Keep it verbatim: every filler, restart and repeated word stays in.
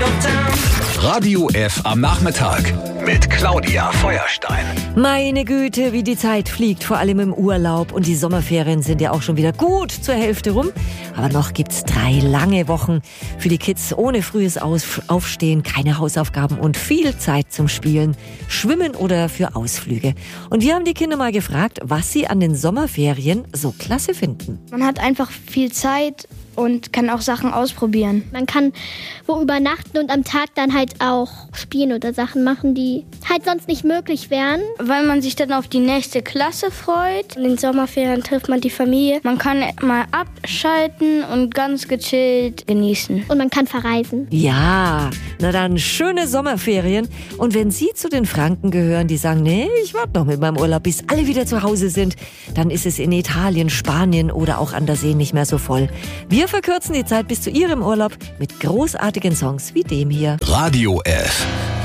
Radio F am Nachmittag mit Claudia Feuerstein. Meine Güte, wie die Zeit fliegt, vor allem im Urlaub. Und die Sommerferien sind ja auch schon wieder gut zur Hälfte rum. Aber noch gibt's drei lange Wochen für die Kids ohne frühes Aufstehen, keine Hausaufgaben und viel Zeit zum Spielen, Schwimmen oder für Ausflüge. Und wir haben die Kinder mal gefragt, was sie an den Sommerferien so klasse finden. Man hat einfach viel Zeit und kann auch Sachen ausprobieren. Man kann wo übernachten und am Tag dann halt auch spielen oder Sachen machen, die halt sonst nicht möglich wären. Weil man sich dann auf die nächste Klasse freut. In den Sommerferien trifft man die Familie. Man kann mal abschalten und ganz gechillt genießen. Und man kann verreisen. Ja, na dann schöne Sommerferien. Und wenn Sie zu den Franken gehören, die sagen, nee, ich warte noch mit meinem Urlaub, bis alle wieder zu Hause sind, dann ist es in Italien, Spanien oder auch an der See nicht mehr so voll. Wir verkürzen die Zeit bis zu Ihrem Urlaub mit großartigen Songs wie dem hier. Radio F.